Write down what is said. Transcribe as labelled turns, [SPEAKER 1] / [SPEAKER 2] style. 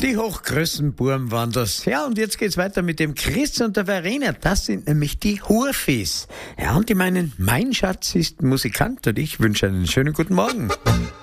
[SPEAKER 1] Die hochgrößten Buben waren das. Ja, und jetzt geht's weiter mit dem Chris und der Verena. Das sind nämlich die Hurfis. Ja, und die meinen, mein Schatz ist Musikant und ich wünsche einen schönen guten Morgen.